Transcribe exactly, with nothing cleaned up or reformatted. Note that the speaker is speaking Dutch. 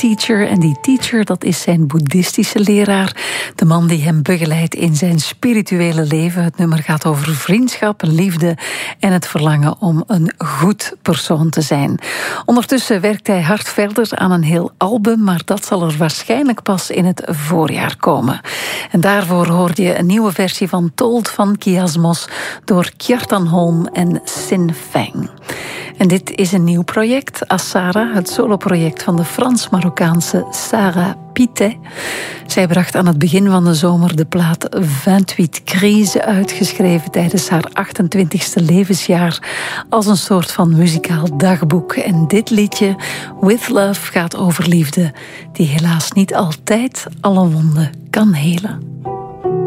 teacher. En die teacher, dat is zijn boeddhistische leraar. De man die hem begeleidt in zijn spirituele leven. Het nummer gaat over vriendschap, liefde en het verlangen om een goed persoon te zijn. Ondertussen werkt hij hard verder aan een heel album, maar dat zal er waarschijnlijk pas in het voorjaar komen. En daarvoor hoorde je een nieuwe versie van Told van Kiasmos door Kjartan Holm en Sin Feng. En dit is een nieuw project, Asara, het soloproject van de Frans-Marokkaanse Sarah Pite. Zij bracht aan het begin van de zomer de plaat vingt-huit Crise uitgeschreven tijdens haar achtentwintigste levensjaar als een soort van muzikaal dagboek. En dit liedje, With Love, gaat over liefde die helaas niet altijd alle wonden kan helen.